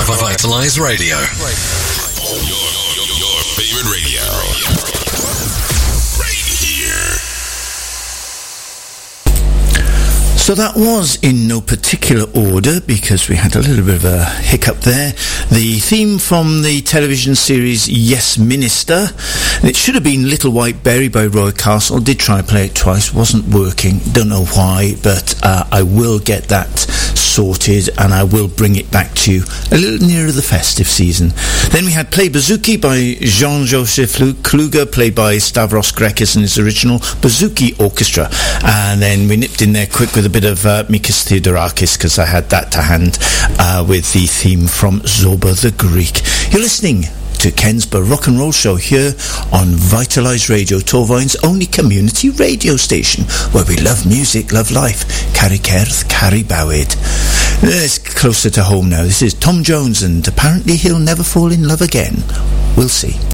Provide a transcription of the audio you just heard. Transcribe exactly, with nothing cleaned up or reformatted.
Vitalize Radio. Your, your, your favorite radio. Right here. So that was in no particular order because we had a little bit of a hiccup there. The theme from the television series Yes Minister. And it should have been Little White Berry by Roy Castle. Did try to play it twice, wasn't working. Don't know why, but uh, I will get that sorted and I will bring it back to you a little nearer the festive season. Then we had Play Bouzouki by Jean-Joseph Kluger, played by Stavros Grekis and his original Bouzouki Orchestra. And then we nipped in there quick with a bit of uh, Mikis Theodorakis because I had that to hand uh, with the theme from Zorba the Greek. You're listening to Ken's Rock and Roll Show here on Vitalize Radio, Torvine's only community radio station where we love music, love life. Cari Cerdd, Cari Bywyd. It's closer to home now. This is Tom Jones and apparently he'll never fall in love again. We'll see.